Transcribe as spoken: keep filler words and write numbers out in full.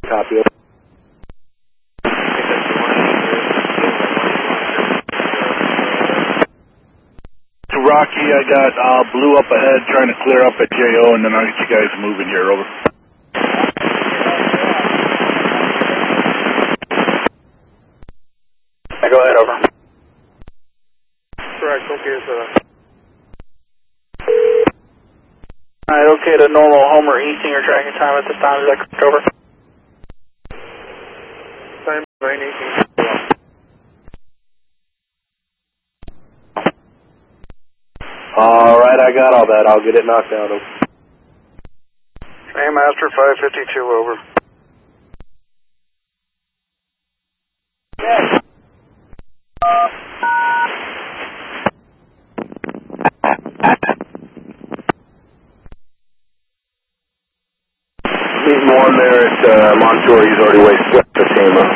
Copy. Rocky, I got uh, blue up ahead trying to clear up at J O, and then I'll get you guys moving here, over. I go ahead, over. Correct, okay, sir. Alright, okay to normal Homer Easting your tracking time at this time, is that correct, over? Time nine eighteen. Alright, I got all that. I'll get it knocked out. Train Master five fifty-two, over. Meeting one there at uh, Montour. He's already way split the team up.